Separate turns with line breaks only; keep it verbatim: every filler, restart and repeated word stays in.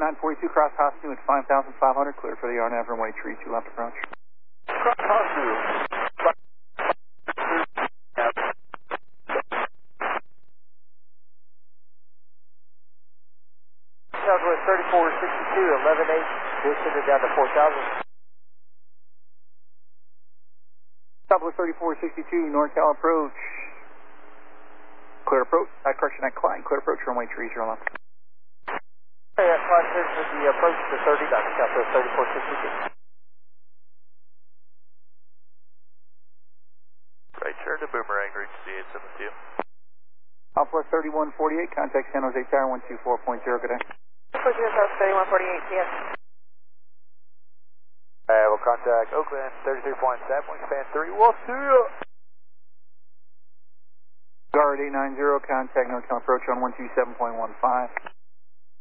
nine forty-two, cross Hosnu at five thousand five hundred, clear for the Arnav runway tree, two left approach.
Cross Hosnu. Southwest thirty-four sixty-two, eleven eight, descended down to four thousand.
Southwest thirty-four sixty-two, NorCal approach. Clear approach, high correction at Klein, clear approach, runway tree, zero left.
Hey, that's Klein, here's the approach to thirty, Doctor Southwest thirty-four sixty-two.
Right turn to Boomerang, reach C eight seven two.
Southwest thirty-one forty-eight, contact San Jose Tower one two four point zero, good day.
Southwest thirty-one forty-eight, yes.
Alright, we'll contact Oakland thirty-three point seven, wingspan three, we'll see ya!
Guard eight nine zero, contact NorCal approach on one two seven point one five.